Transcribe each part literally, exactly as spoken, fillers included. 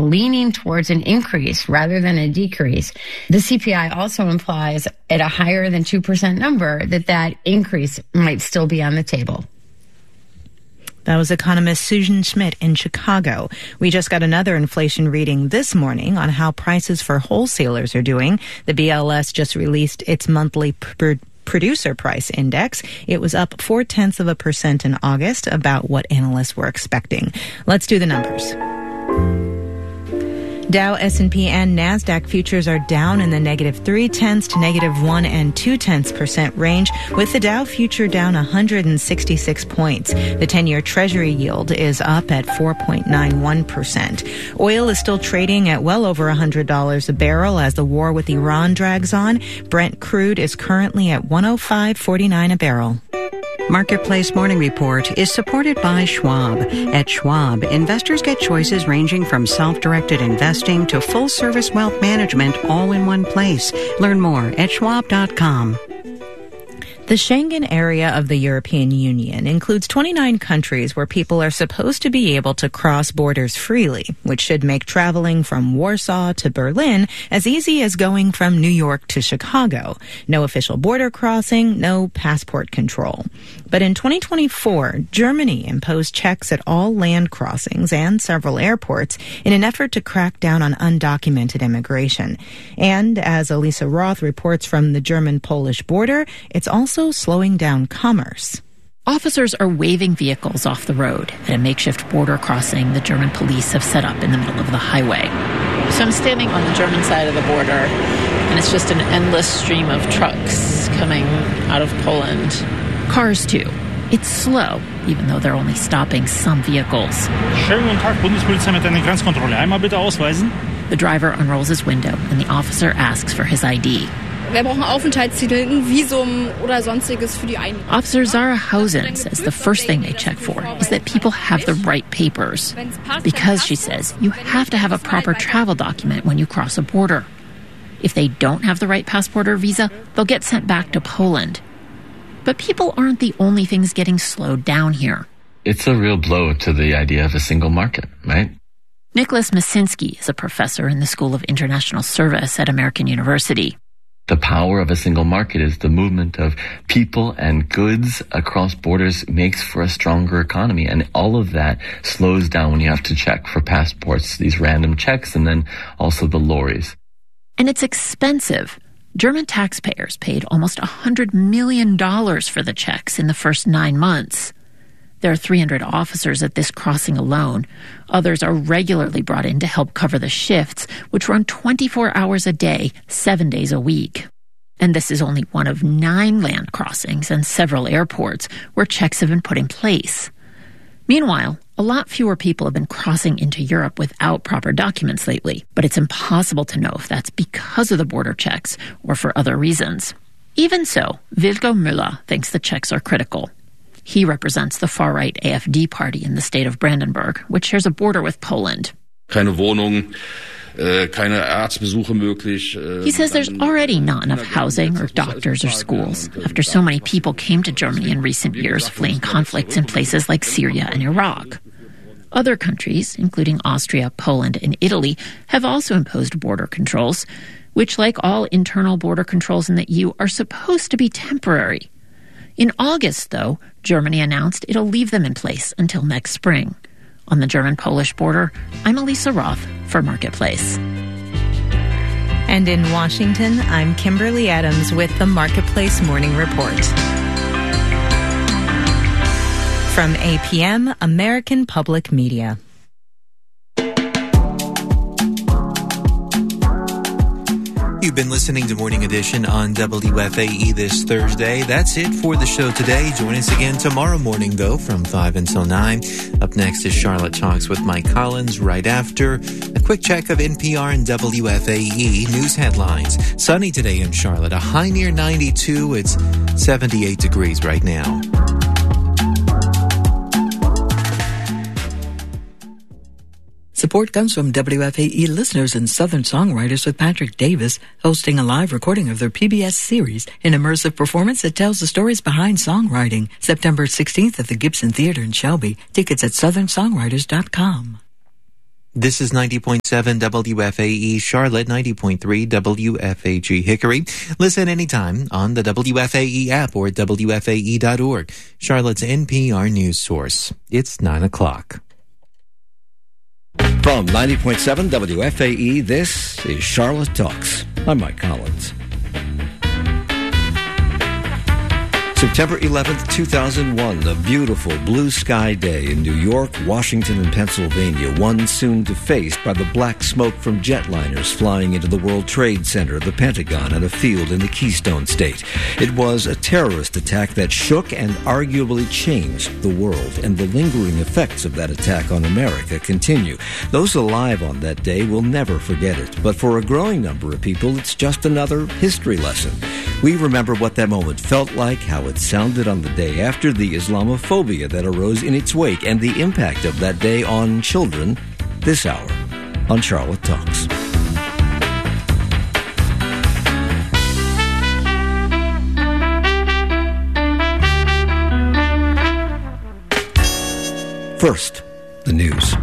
leaning towards an increase rather than a decrease. The C P I also implies at a higher than two percent number that that increase might still be on the table. That was economist Susan Schmidt in Chicago. We just got another inflation reading this morning on how prices for wholesalers are doing. The B L S just released its monthly pr- producer price index. It was up four-tenths of a percent in August, about what analysts were expecting. Let's do the numbers. Dow, S and P, and NASDAQ futures are down in the negative three-tenths to negative one and two-tenths percent range, with the Dow future down one hundred sixty-six points. The ten-year Treasury yield is up at four point nine one percent. Oil is still trading at well over one hundred dollars a barrel as the war with Iran drags on. Brent crude is currently at one oh five forty-nine a barrel. Marketplace Morning Report is supported by Schwab. At Schwab, investors get choices ranging from self-directed investing to full-service wealth management all in one place. Learn more at schwab dot com. The Schengen area of the European Union includes twenty-nine countries where people are supposed to be able to cross borders freely, which should make traveling from Warsaw to Berlin as easy as going from New York to Chicago. No official border crossing, no passport control. But in twenty twenty-four, Germany imposed checks at all land crossings and several airports in an effort to crack down on undocumented immigration. And as Elisa Roth reports from the German-Polish border, it's also slowing down commerce. Officers are waving vehicles off the road at a makeshift border crossing the German police have set up in the middle of the highway. So I'm standing on the German side of the border, and it's just an endless stream of trucks coming out of Poland. Cars, too. It's slow, even though they're only stopping some vehicles. Schönen guten Tag, Bundespolizei mit einer Grenzkontrolle. Einmal bitte ausweisen. The driver unrolls his window, and the officer asks for his I D. Wir brauchen Aufenthaltstitel, ein Visum oder sonstiges für die Einreise. Officer Zara Hausen says the first thing they check for is that people have the right papers. Because, she says, you have to have a proper travel document when you cross a border. If they don't have the right passport or visa, they'll get sent back to Poland. But people aren't the only things getting slowed down here. It's a real blow to the idea of a single market, right? Nicholas Masinski is a professor in the School of International Service at American University. The power of a single market is the movement of people and goods across borders makes for a stronger economy. And all of that slows down when you have to check for passports, these random checks, and then also the lorries. And it's expensive. German taxpayers paid almost one hundred million dollars for the checks in the first nine months. There are three hundred officers at this crossing alone. Others are regularly brought in to help cover the shifts, which run twenty-four hours a day, seven days a week. And this is only one of nine land crossings and several airports where checks have been put in place. Meanwhile, a lot fewer people have been crossing into Europe without proper documents lately, but it's impossible to know if that's because of the border checks or for other reasons. Even so, Wilco Müller thinks the checks are critical. He represents the far-right A F D party in the state of Brandenburg, which shares a border with Poland. Keine Wohnung, äh, keine Arztbesuche möglich. Äh, he says there's already not enough housing or doctors or schools after so many people came to Germany in recent years fleeing conflicts in places like Syria and Iraq. Other countries, including Austria, Poland, and Italy, have also imposed border controls, which, like all internal border controls in the E U, are supposed to be temporary. In August, though, Germany announced it'll leave them in place until next spring. On the German-Polish border, I'm Elisa Roth for Marketplace. And in Washington, I'm Kimberly Adams with the Marketplace Morning Report. From A P M, American Public Media. You've been listening to Morning Edition on W F A E this Thursday. That's it for the show today. Join us again tomorrow morning, though, from five until nine. Up next is Charlotte Talks with Mike Collins. Right after, a quick check of N P R and W F A E news headlines. Sunny today in Charlotte, a high near ninety-two. It's seventy-eight degrees right now. Support comes from W F A E listeners and Southern Songwriters with Patrick Davis, hosting a live recording of their P B S series, an immersive performance that tells the stories behind songwriting. September sixteenth at the Gibson Theater in Shelby. Tickets at southern songwriters dot com. This is ninety point seven W F A E Charlotte, ninety point three W F A G Hickory. Listen anytime on the W F A E app or W F A E dot org. Charlotte's N P R news source. It's nine o'clock. From ninety point seven W F A E, this is Charlotte Talks. I'm Mike Collins. September eleventh, two thousand one, a beautiful blue sky day in New York, Washington, and Pennsylvania, one soon defaced by the black smoke from jetliners flying into the World Trade Center, the Pentagon, and a field in the Keystone State. It was a terrorist attack that shook and arguably changed the world, and the lingering effects of that attack on America continue. Those alive on that day will never forget it, but for a growing number of people, it's just another history lesson. We remember what that moment felt like, how it sounded on the day after, the Islamophobia that arose in its wake, and the impact of that day on children this hour on Charlotte Talks. First, the news.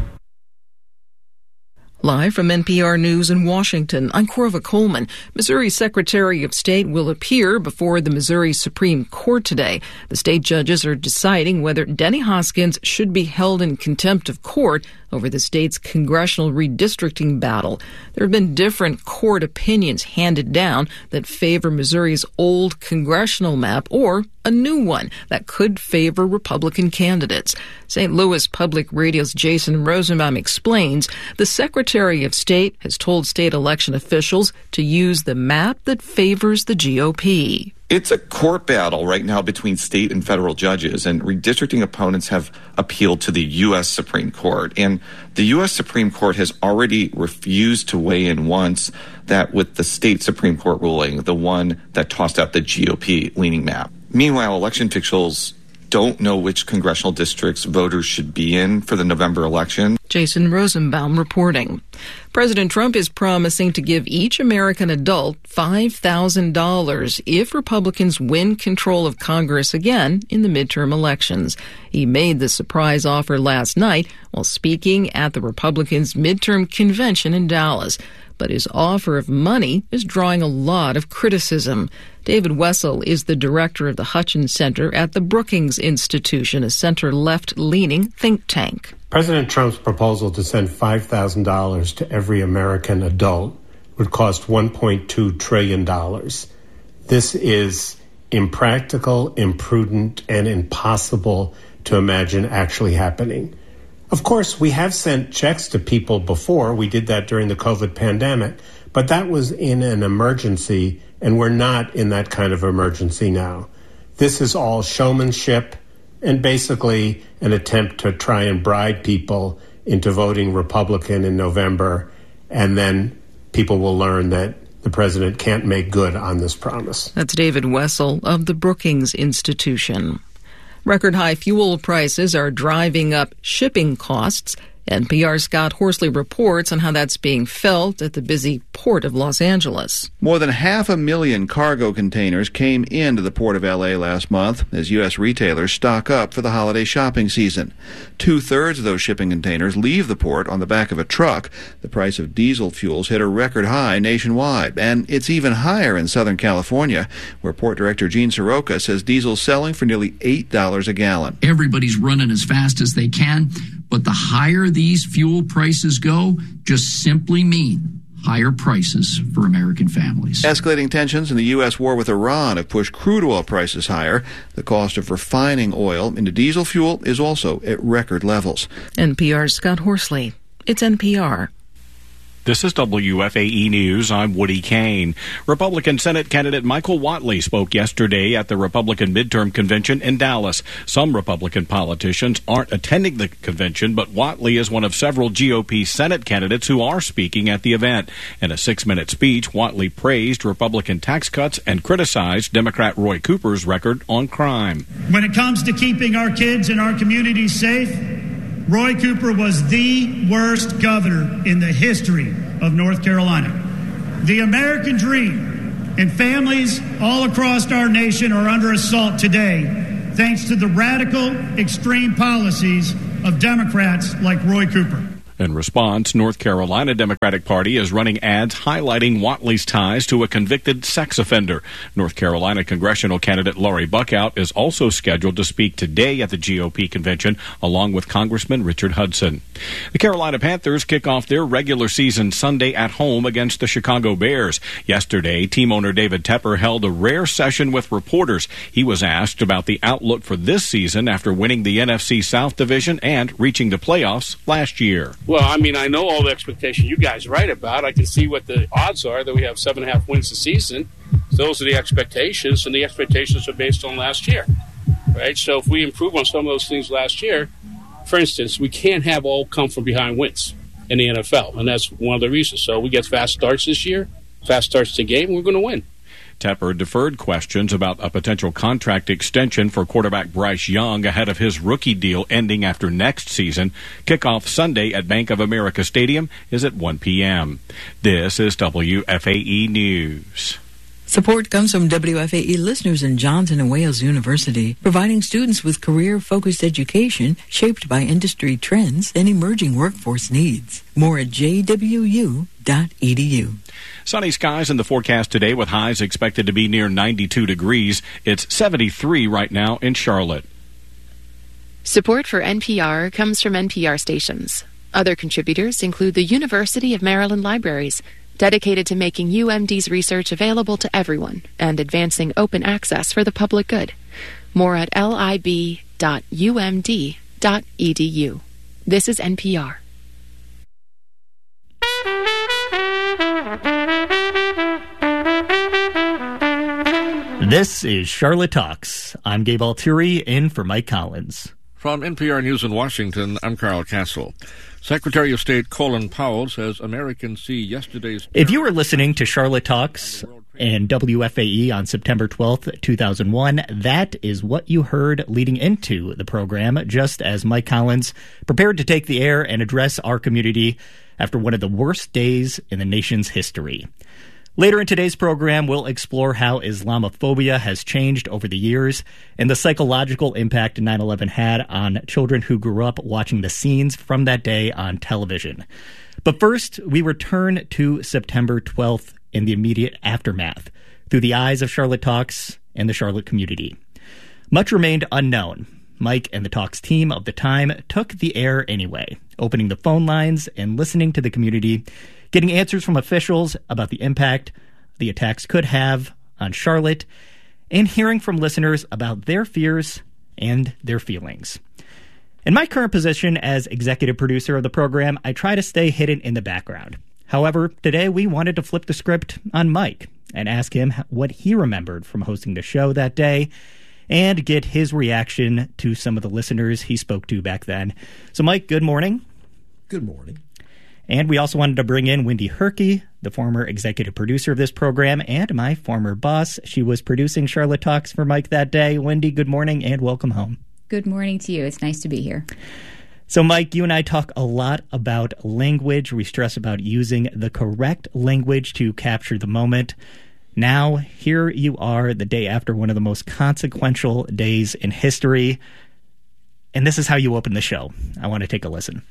Live from N P R News in Washington, I'm Corva Coleman. Missouri Secretary of State will appear before the Missouri Supreme Court today. The state judges are deciding whether Denny Hoskins should be held in contempt of court over the state's congressional redistricting battle. There have been different court opinions handed down that favor Missouri's old congressional map or a new one that could favor Republican candidates. Saint Louis Public Radio's Jason Rosenbaum explains the Secretary of State has told state election officials to use the map that favors the G O P. It's a court battle right now between state and federal judges, and redistricting opponents have appealed to the U S Supreme Court. And the U S Supreme Court has already refused to weigh in once that with the state Supreme Court ruling, the one that tossed out the G O P-leaning map. Meanwhile, election officials don't know which congressional districts voters should be in for the November election. Jason Rosenbaum reporting. President Trump is promising to give each American adult five thousand dollars if Republicans win control of Congress again in the midterm elections. He made the surprise offer last night while speaking at the Republicans' midterm convention in Dallas. But his offer of money is drawing a lot of criticism. David Wessel is the director of the Hutchins Center at the Brookings Institution, a center-left-leaning think tank. President Trump's proposal to send five thousand dollars to every American adult would cost one point two trillion dollars. This is impractical, imprudent, and impossible to imagine actually happening. Of course, we have sent checks to people before. We did that during the COVID pandemic, but that was in an emergency, and we're not in that kind of emergency now. This is all showmanship and basically an attempt to try and bribe people into voting Republican in November, and then people will learn that the president can't make good on this promise. That's David Wessel of the Brookings Institution. Record high fuel prices are driving up shipping costs. N P R's Scott Horsley reports on how that's being felt at the busy port of Los Angeles. More than half a million cargo containers came into the port of L A last month as U S retailers stock up for the holiday shopping season. Two-thirds of those shipping containers leave the port on the back of a truck. The price of diesel fuels hit a record high nationwide, and it's even higher in Southern California, where Port Director Gene Soroka says diesel's selling for nearly eight dollars a gallon. Everybody's running as fast as they can, but the higher these fuel prices go, just simply mean higher prices for American families. Escalating tensions in the U S war with Iran have pushed crude oil prices higher. The cost of refining oil into diesel fuel is also at record levels. N P R's Scott Horsley. It's N P R. This is W F A E News. I'm Woody Kane. Republican Senate candidate Michael Whatley spoke yesterday at the Republican midterm convention in Dallas. Some Republican politicians aren't attending the convention, but Whatley is one of several G O P Senate candidates who are speaking at the event. In a six-minute speech, Whatley praised Republican tax cuts and criticized Democrat Roy Cooper's record on crime. When it comes to keeping our kids and our communities safe, Roy Cooper was the worst governor in the history of North Carolina. The American dream and families all across our nation are under assault today, thanks to the radical, extreme policies of Democrats like Roy Cooper. In response, North Carolina Democratic Party is running ads highlighting Whatley's ties to a convicted sex offender. North Carolina congressional candidate Lori Buckout is also scheduled to speak today at the G O P convention, along with Congressman Richard Hudson. The Carolina Panthers kick off their regular season Sunday at home against the Chicago Bears. Yesterday, team owner David Tepper held a rare session with reporters. He was asked about the outlook for this season after winning the N F C South Division and reaching the playoffs last year. Well, I mean, I know all the expectation you guys write about. I can see what the odds are that we have seven and a half wins this season. Those are the expectations, and the expectations are based on last year, right? So if we improve on some of those things last year, for instance, we can't have all come from behind wins in the N F L, and that's one of the reasons. So we get fast starts this year, fast starts to game, we're going to win. Tepper deferred questions about a potential contract extension for quarterback Bryce Young ahead of his rookie deal ending after next season. Kickoff Sunday at Bank of America Stadium is at one p.m. This is W F A E News. Support comes from W F A E listeners in Johnson and Wales University, providing students with career-focused education shaped by industry trends and emerging workforce needs. More at j w u dot e d u. Sunny skies in the forecast today with highs expected to be near ninety-two degrees. It's seventy-three right now in Charlotte. Support for N P R comes from N P R stations. Other contributors include the University of Maryland Libraries, dedicated to making U M D's research available to everyone and advancing open access for the public good. More at lib dot u m d dot e d u. This is N P R. This is Charlotte Talks. I'm Gabe Alturi, in for Mike Collins. From N P R News in Washington, I'm Carl Castle. Secretary of State Colin Powell says Americans see yesterday's... If you were listening to Charlotte Talks and W F A E on September twelfth, two thousand one, that is what you heard leading into the program, just as Mike Collins prepared to take the air and address our community after one of the worst days in the nation's history. Later in today's program, we'll explore how Islamophobia has changed over the years and the psychological impact nine eleven had on children who grew up watching the scenes from that day on television. But first, we return to September twelfth in the immediate aftermath through the eyes of Charlotte Talks and the Charlotte community. Much remained unknown. Mike and the Talks team of the time took the air anyway, opening the phone lines and listening to the community, getting answers from officials about the impact the attacks could have on Charlotte, and hearing from listeners about their fears and their feelings. In my current position as executive producer of the program, I try to stay hidden in the background. However, today we wanted to flip the script on Mike and ask him what he remembered from hosting the show that day and get his reaction to some of the listeners he spoke to back then. So, Mike, good morning. Good morning. And we also wanted to bring in Wendy Herkey, the former executive producer of this program, and my former boss. She was producing Charlotte Talks for Mike that day. Wendy, good morning and welcome home. Good morning to you. It's nice to be here. So, Mike, you and I talk a lot about language. We stress about using the correct language to capture the moment. Now, here you are the day after one of the most consequential days in history. And this is how you open the show. I want to take a listen.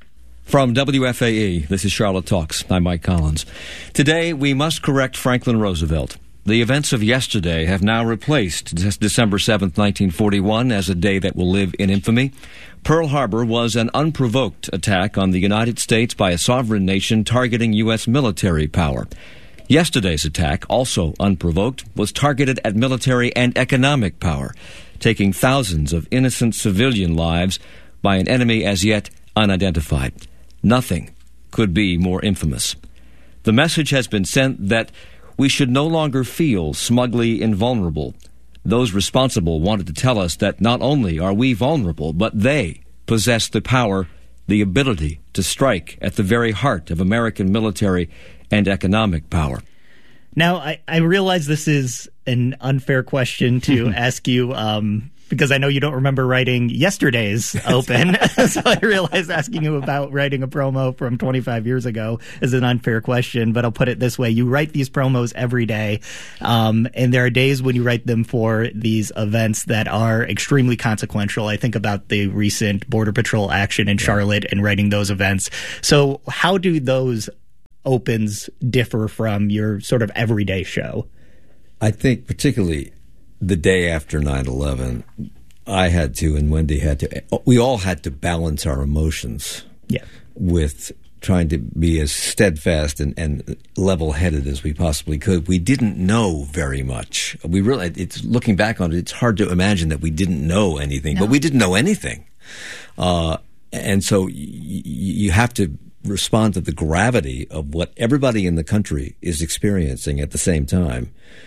From W F A E, this is Charlotte Talks. I'm Mike Collins. Today, we must correct Franklin Roosevelt. The events of yesterday have now replaced December seventh, nineteen forty-one as a day that will live in infamy. Pearl Harbor was an unprovoked attack on the United States by a sovereign nation targeting U S military power. Yesterday's attack, also unprovoked, was targeted at military and economic power, taking thousands of innocent civilian lives by an enemy as yet unidentified. Nothing could be more infamous. The message has been sent that we should no longer feel smugly invulnerable. Those responsible wanted to tell us that not only are we vulnerable, but they possess the power, the ability to strike at the very heart of American military and economic power. Now, I, I realize this is an unfair question to ask you um, because I know you don't remember writing yesterday's open. So I realized asking you about writing a promo from twenty-five years ago is an unfair question, but I'll put it this way. You write these promos every day, um, and there are days when you write them for these events that are extremely consequential. I think about the recent Border Patrol action in Charlotte and writing those events. So how do those opens differ from your sort of everyday show? I think particularly the day after nine eleven, I had to, and Wendy had to, we all had to balance our emotions yeah. with trying to be as steadfast and, and level-headed as we possibly could. We didn't know very much. We really, it's looking back on it, it's hard to imagine that we didn't know anything, no. but we didn't know anything. Uh, and so y- you have to respond to the gravity of what everybody in the country is experiencing at the same time,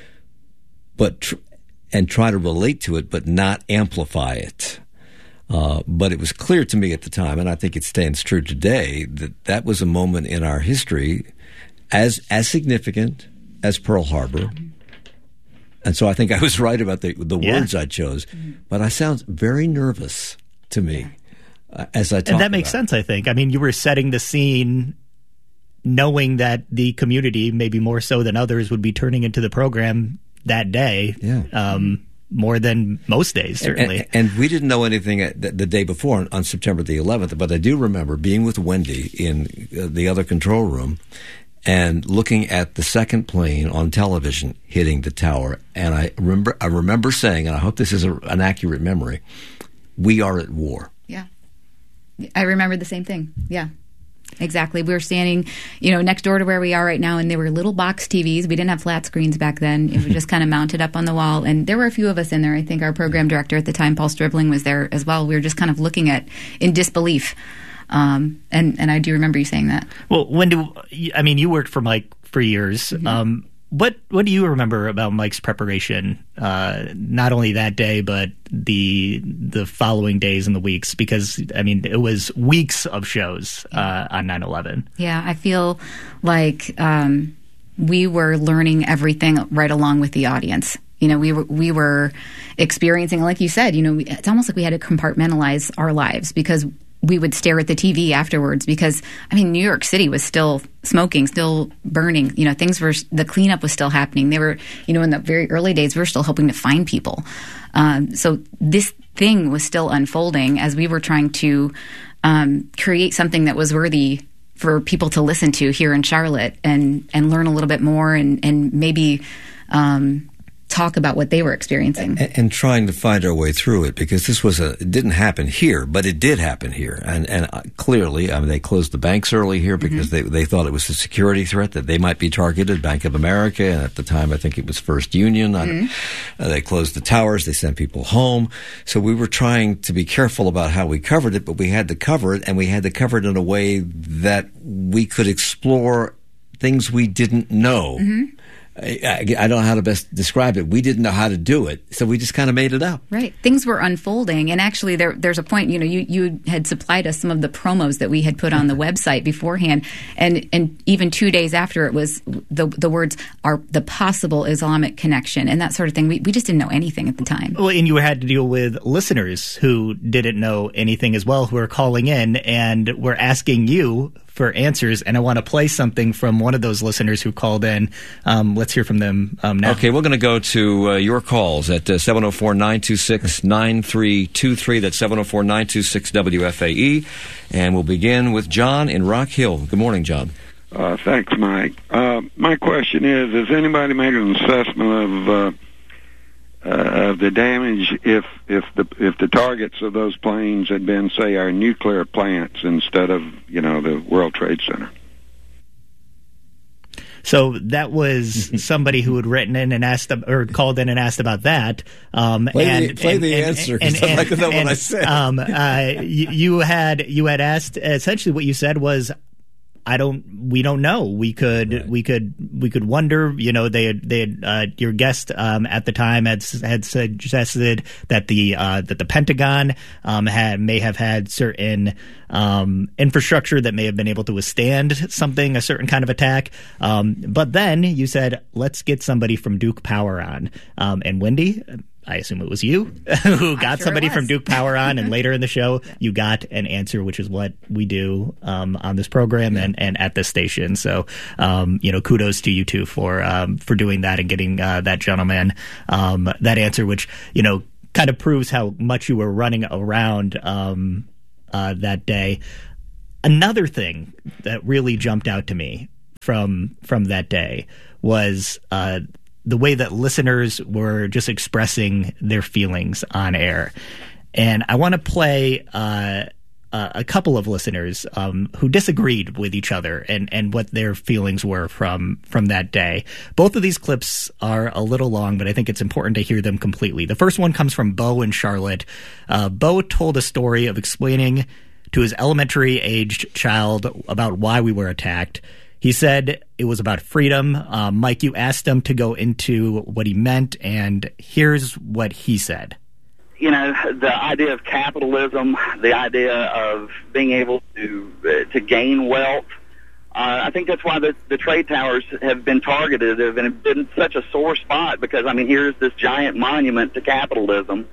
but tr- and try to relate to it, but not amplify it. Uh, but it was clear to me at the time, and I think it stands true today, that that was a moment in our history as as significant as Pearl Harbor. And so I think I was right about the the yeah. words I chose. But I sound very nervous to me uh, as I talk. And that makes about sense, I think. I mean, you were setting the scene knowing that the community, maybe more so than others, would be turning into the program that day, yeah. um, more than most days, certainly. And, and we didn't know anything the, the day before on, on September the eleventh, but I do remember being with Wendy in uh, the other control room and looking at the second plane on television hitting the tower. And I remember, I remember saying, and I hope this is a, an accurate memory, we are at war. Yeah. I remember the same thing. Yeah. Exactly. We were standing, you know, next door to where we are right now, and there were little box T Vs. We didn't have flat screens back then. It was just kind of mounted up on the wall, and there were a few of us in there. I think our program director at the time, Paul Stribling, was there as well. We were just kind of looking at in disbelief, um, and and I do remember you saying that. Well, when do I mean you worked for Mike for years? Mm-hmm. Um, what what do you remember about Mike's preparation? Uh, not only that day, but the the following days and the weeks, because I mean it was weeks of shows uh, on nine eleven. Yeah, I feel like um, we were learning everything right along with the audience. You know, we were we were experiencing, like you said, you know, it's almost like we had to compartmentalize our lives, because we would stare at the T V afterwards, because, I mean, New York City was still smoking, still burning. You know, things were, the cleanup was still happening. They were, you know, in the very early days, we were still hoping to find people. Um, so this thing was still unfolding as we were trying to um, create something that was worthy for people to listen to here in Charlotte and, and learn a little bit more and, and maybe um, talk about what they were experiencing. And, and trying to find our way through it, because this was a, it didn't happen here, but it did happen here. And, and uh, clearly, I mean, they closed the banks early here because mm-hmm. they, they thought it was a security threat, that they might be targeted, Bank of America, and at the time, I think it was First Union. Mm-hmm. Uh, they closed the towers, they sent people home. So we were trying to be careful about how we covered it, but we had to cover it, and we had to cover it in a way that we could explore things we didn't know. Mm-hmm. I, I don't know how to best describe it. We didn't know how to do it, so we just kind of made it up. Right. Things were unfolding, and actually there, there's a point, you know, you, you had supplied us some of the promos that we had put on the website beforehand, and, and even two days after it was the the words are the possible Islamic connection and that sort of thing. We, we just didn't know anything at the time. Well, and you had to deal with listeners who didn't know anything as well, who were calling in and were asking you for answers, and I want to play something from one of those listeners who called in. Um, let's hear from them um, now. Okay, we're going to go to uh, your calls at uh, seven oh four, nine two six, nine three two three. That's seven oh four, nine two six, W F A E. And we'll begin with John in Rock Hill. Good morning, John. Uh, thanks, Mike. Uh, my question is, has anybody made an assessment of uh, uh, of the damage if if the if the targets of those planes had been, say, our nuclear plants instead of, you know, the World Trade Center? So that was somebody who had written in and asked, or called in and asked about that. Um, play and, the, play and, the and, answer, and, because I'd like to know and, what I said. Um, uh, you, you had you had asked, essentially what you said was, I don't. We don't know. We could. Right. We could. We could wonder. You know, they had. They had. Uh, your guest um, at the time had had suggested that the uh, that the Pentagon um, had may have had certain um, infrastructure that may have been able to withstand something, a certain kind of attack. Um, but then you said, let's get somebody from Duke Power on. Um, and Wendy, I assume it was you who got sure somebody it from was. Duke Power on, and later in the show, you got an answer, which is what we do um, on this program and, and at this station. So, um, you know, kudos to you two for um, for doing that and getting uh, that gentleman um, that answer, which, you know, kind of proves how much you were running around um, uh, that day. Another thing that really jumped out to me from from that day was uh, the way that listeners were just expressing their feelings on air. And I want to play uh, a couple of listeners um, who disagreed with each other and, and what their feelings were from from that day. Both of these clips are a little long, but I think it's important to hear them completely. The first one comes from Bo in Charlotte. Uh, Bo told a story of explaining to his elementary-aged child about why we were attacked. He said it was about freedom. Uh, Mike, you asked him to go into what he meant, and here's what he said. You know, the idea of capitalism, the idea of being able to uh, to gain wealth, uh, I think that's why the, the trade towers have been targeted and have been such a sore spot, because, I mean, here's this giant monument to capitalism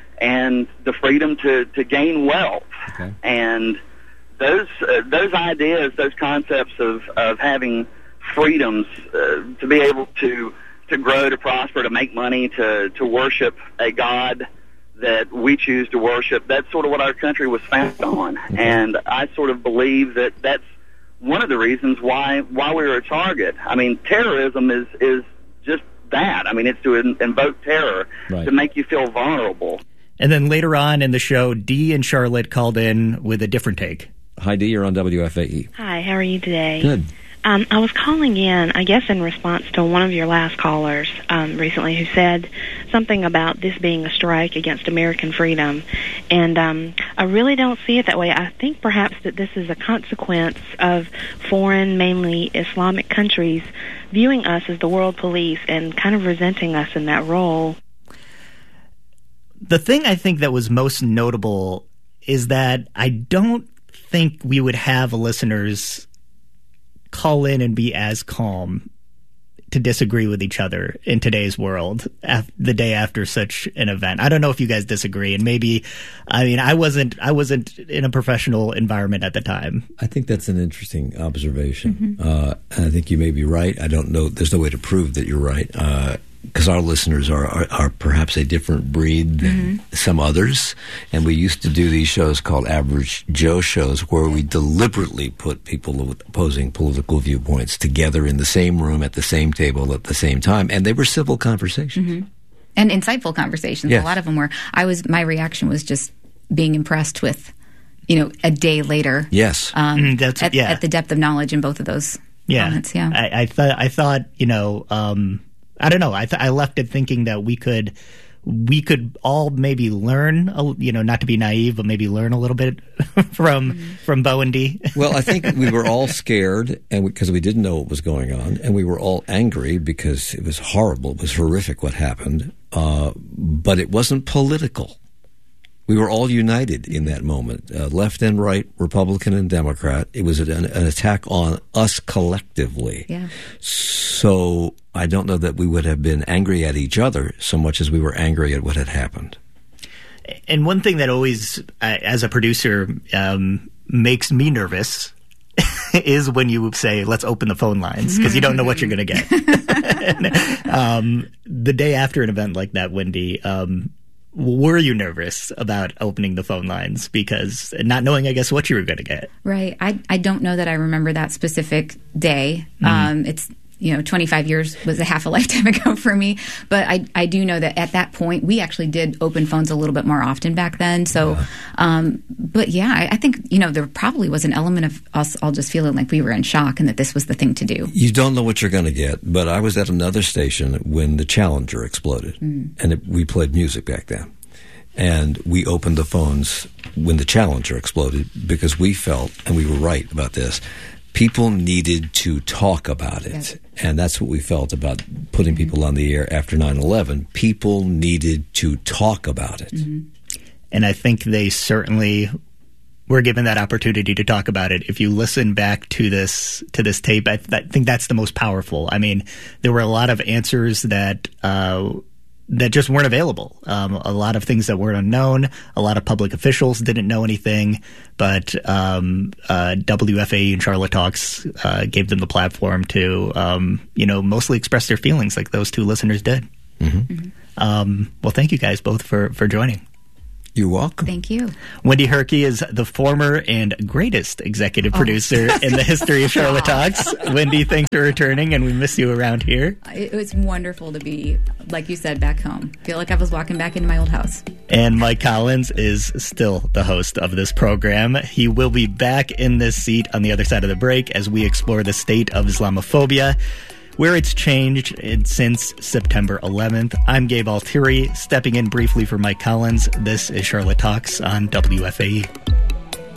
and the freedom to, to gain wealth. Okay. And those uh, those ideas, those concepts of, of having freedoms uh, to be able to to grow, to prosper, to make money, to, to worship a God that we choose to worship, that's sort of what our country was founded on. Okay. And I sort of believe that that's one of the reasons why why we were a target. I mean, terrorism is, is just that. I mean, it's to in, invoke terror, right, to make you feel vulnerable. And then later on in the show, Dee in Charlotte called in with a different take. Hi, Dee. You're on W F A E. Hi, how are you today? Good. Um, I was calling in, I guess, in response to one of your last callers um, recently who said something about this being a strike against American freedom. And um, I really don't see it that way. I think perhaps that this is a consequence of foreign, mainly Islamic countries, viewing us as the world police and kind of resenting us in that role. The thing I think that was most notable is that I don't think we would have listeners call in and be as calm to disagree with each other in today's world af- the day after such an event. I don't know if you guys disagree, and maybe, I mean, I wasn't I wasn't in a professional environment at the time. I think that's an interesting observation. Mm-hmm. Uh, and I think you may be right. I don't know. There's no way to prove that you're right. Uh, because our listeners are, are, are perhaps a different breed than mm-hmm. some others. And we used to do these shows called Average Joe shows, where we deliberately put people with opposing political viewpoints together in the same room at the same table at the same time. And they were civil conversations. Mm-hmm. And insightful conversations. Yes. A lot of them were. I was, my reaction was just being impressed with, you know, a day later. Yes. Um, mm, that's, at, yeah. at the depth of knowledge in both of those yeah. comments. Yeah. I, I thought, I thought, you know, um, I don't know. I th- I left it thinking that we could we could all maybe learn, a, you know, not to be naive, but maybe learn a little bit from mm-hmm. from Bo and Dee. Well, I think we were all scared, and because we, we didn't know what was going on, and we were all angry because it was horrible. It was horrific what happened, uh, but it wasn't political. We were all united in that moment, uh, left and right, Republican and Democrat. It was an, an attack on us collectively. Yeah. So I don't know that we would have been angry at each other so much as we were angry at what had happened. And one thing that always, uh, as a producer, um, makes me nervous is when you say, let's open the phone lines, because you don't know what you're going to get. um, the day after an event like that, Wendy, um, were you nervous about opening the phone lines, because not knowing, I guess, what you were going to get? Right. I I don't know that I remember that specific day. Mm-hmm. Um, it's, you know, twenty-five years was a half a lifetime ago for me. But I, I do know that at that point, we actually did open phones a little bit more often back then. So, yeah. Um, but yeah, I, I think, you know, there probably was an element of us all just feeling like we were in shock and that this was the thing to do. You don't know what you're going to get. But I was at another station when the Challenger exploded. Mm. And it, we played music back then. And we opened the phones when the Challenger exploded because we felt, and we were right about this, people needed to talk about it. Yes. And that's what we felt about putting people on the air after nine eleven. People needed to talk about it. Mm-hmm. And I think they certainly were given that opportunity to talk about it. If you listen back to this to this tape, I, th- I think that's the most powerful. I mean, there were a lot of answers that uh, that just weren't available. Um, a lot of things that weren't unknown. A lot of public officials didn't know anything, but um, uh, W F A E and Charlotte Talks uh, gave them the platform to, um, you know, mostly express their feelings like those two listeners did. Mm-hmm. Mm-hmm. Um, well, thank you guys both for, for joining. You're welcome. Thank you. Wendy Herkey is the former and greatest executive Oh. producer in the history of Charlotte Talks. Wendy, thanks for returning, and we miss you around here. It was wonderful to be, like you said, back home. Feel like I was walking back into my old house. And Mike Collins is still the host of this program. He will be back in this seat on the other side of the break as we explore the state of Islamophobia, where it's changed since September eleventh. I'm Gabe Altieri, stepping in briefly for Mike Collins. This is Charlotte Talks on W F A E.